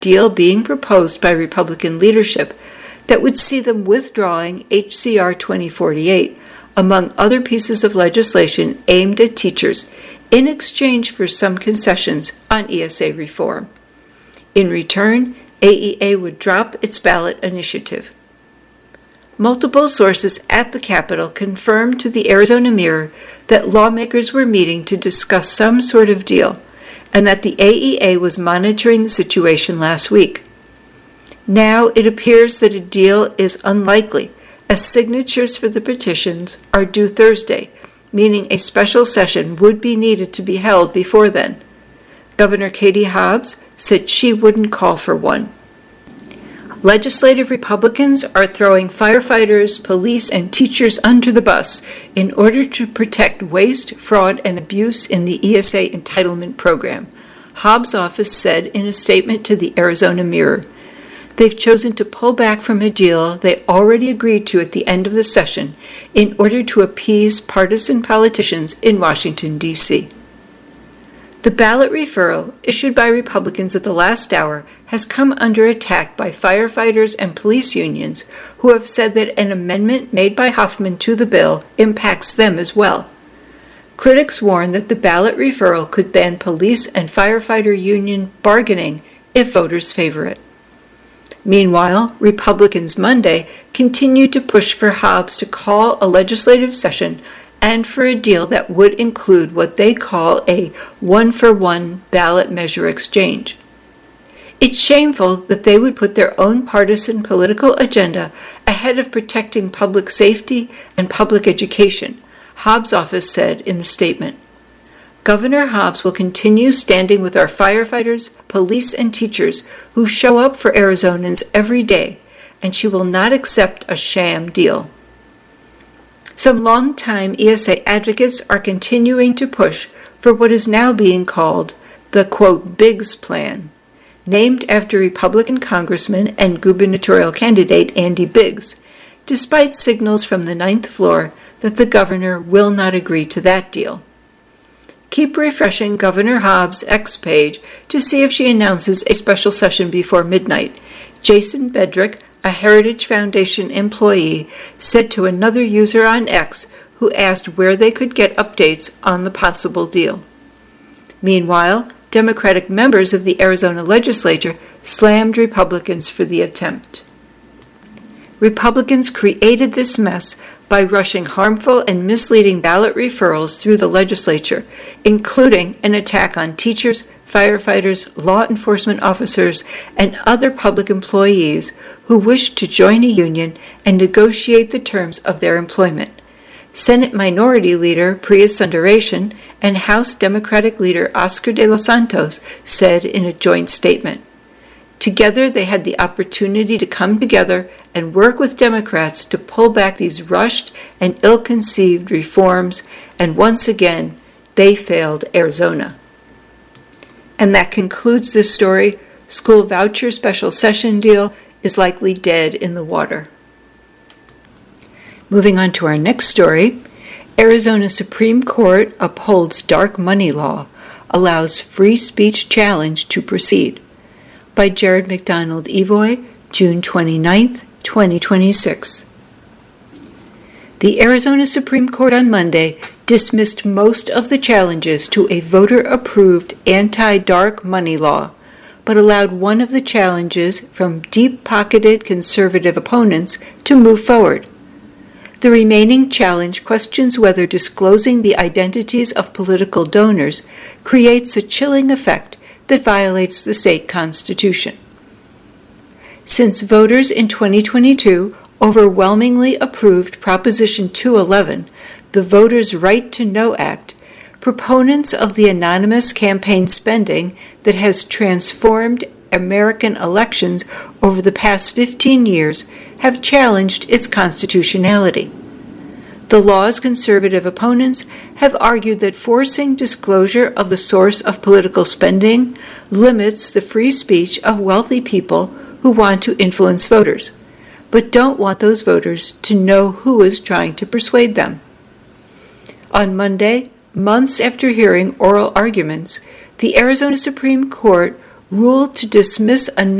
deal being proposed by Republican leadership that would see them withdrawing H.C.R. 2048, among other pieces of legislation aimed at teachers, in exchange for some concessions on ESA reform. In return, AEA would drop its ballot initiative. Multiple sources at the Capitol confirmed to the Arizona Mirror that lawmakers were meeting to discuss some sort of deal, and that the AEA was monitoring the situation last week. Now it appears that a deal is unlikely, as signatures for the petitions are due Thursday, meaning a special session would be needed to be held before then. Governor Katie Hobbs said she wouldn't call for one. Legislative Republicans are throwing firefighters, police, and teachers under the bus in order to protect waste, fraud, and abuse in the ESA entitlement program, Hobbs' office said in a statement to the Arizona Mirror. They've chosen to pull back from a deal they already agreed to at the end of the session in order to appease partisan politicians in Washington, D.C. The ballot referral, issued by Republicans at the last hour, has come under attack by firefighters and police unions who have said that an amendment made by Huffman to the bill impacts them as well. Critics warn that the ballot referral could ban police and firefighter union bargaining if voters favor it. Meanwhile, Republicans Monday continued to push for Hobbs to call a legislative session and for a deal that would include what they call a one-for-one ballot measure exchange. It's shameful that they would put their own partisan political agenda ahead of protecting public safety and public education, Hobbs' office said in the statement. Governor Hobbs will continue standing with our firefighters, police, and teachers who show up for Arizonans every day, and she will not accept a sham deal. Some longtime ESA advocates are continuing to push for what is now being called the, quote, Biggs Plan, named after Republican Congressman and gubernatorial candidate Andy Biggs, despite signals from the ninth floor that the governor will not agree to that deal. Keep refreshing Governor Hobbs' X page to see if she announces a special session before midnight. Jason Bedrick, a Heritage Foundation employee, said to another user on X who asked where they could get updates on the possible deal. Meanwhile, Democratic members of the Arizona legislature slammed Republicans for the attempt. Republicans created this mess by rushing harmful and misleading ballot referrals through the legislature, including an attack on teachers, firefighters, law enforcement officers, and other public employees who wished to join a union and negotiate the terms of their employment. Senate Minority Leader Priya Sundaresan and House Democratic Leader Oscar de los Santos said in a joint statement. Together, they had the opportunity to come together and work with Democrats to pull back these rushed and ill-conceived reforms, and once again, they failed Arizona. And that concludes this story. School voucher special session deal is likely dead in the water. Moving on to our next story, Arizona Supreme Court upholds dark money law, allows free speech challenge to proceed. By Jared McDonald Evoy, June 29, 2026. The Arizona Supreme Court on Monday dismissed most of the challenges to a voter-approved anti-dark money law, but allowed one of the challenges from deep-pocketed conservative opponents to move forward. The remaining challenge questions whether disclosing the identities of political donors creates a chilling effect that violates the state constitution. Since voters in 2022 overwhelmingly approved Proposition 211, the Voters' Right to Know Act, proponents of the anonymous campaign spending that has transformed American elections over the past 15 years have challenged its constitutionality. The law's conservative opponents have argued that forcing disclosure of the source of political spending limits the free speech of wealthy people who want to influence voters, but don't want those voters to know who is trying to persuade them. On Monday, months after hearing oral arguments, the Arizona Supreme Court ruled to dismiss a